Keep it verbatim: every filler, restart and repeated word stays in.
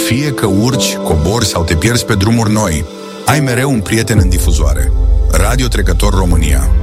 Fie că urci, cobori sau te pierzi pe drumuri noi, ai mereu un prieten în difuzoare. Radio Trecător România.